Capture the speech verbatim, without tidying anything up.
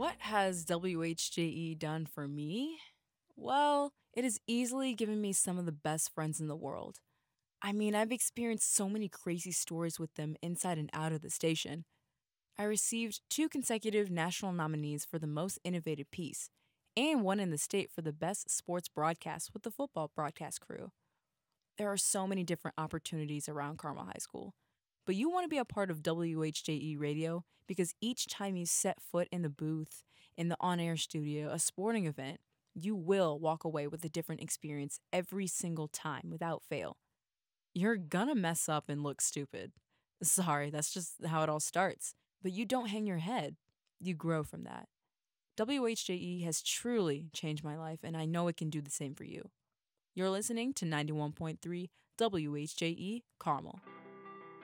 What has W H J E done for me? Well, it has easily given me some of the best friends in the world. I mean, I've experienced so many crazy stories with them inside and out of the station. I received two consecutive national nominees for the most innovative piece, and one in the state for the best sports broadcast with the football broadcast crew. There are so many different opportunities around Carmel High School. But you want to be a part of W H J E Radio because each time you set foot in the booth, in the on air studio, a sporting event, you will walk away with a different experience every single time without fail. You're gonna mess up and look stupid. Sorry, that's just how it all starts. But you don't hang your head, you grow from that. W H J E has truly changed my life, and I know it can do the same for you. You're listening to ninety-one point three W H J E Carmel.